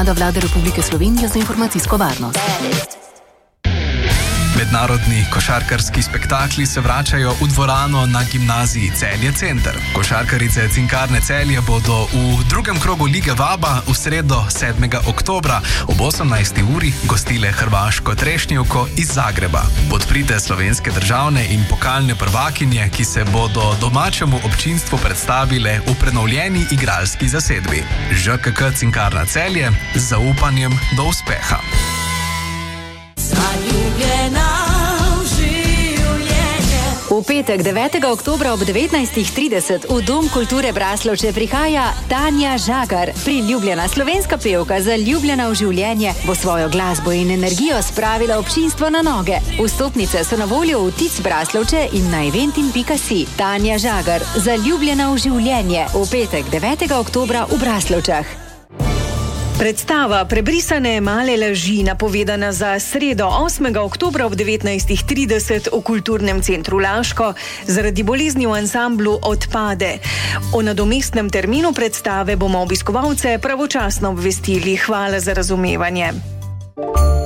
da Vlade Republike Slovenije za informacijsko varnost. Mednarodni košarkarski spektakli se vračajo v dvorano na gimnaziji Celje Center. Košarkarice Cinkarne Celje bodo v drugem krogu Lige Vaba v sredo 7. oktobra ob 18. uri gostile hrvaško Trešnjevko iz Zagreba. Podprite slovenske državne in pokalne prvakinje, ki se bodo domačemu občinstvu predstavile v prenovljeni igralski zasedbi. ŽKK Cinkarna Celje z zaupanjem do uspeha. V petek 9. oktobra ob 19.30 v Dom kulture Braslovče prihaja Tanja Žagar. Priljubljena slovenska pevka, zaljubljena v življenje, bo svojo glasbo in energijo spravila občinstvo na noge. Vstopnice so na voljo v Tic Braslovče in na eventim.si. Tanja Žagar, zaljubljena v življenje, v petek 9. oktobra v Braslovčah. Predstava Prebrisane male laži, napovedana za sredo 8. oktobra ob 19.30 v Kulturnem centru Laško, zaradi bolezni v ansamblu odpade. O nadomestnem terminu predstave bomo obiskovalce pravočasno obvestili. Hvala za razumevanje.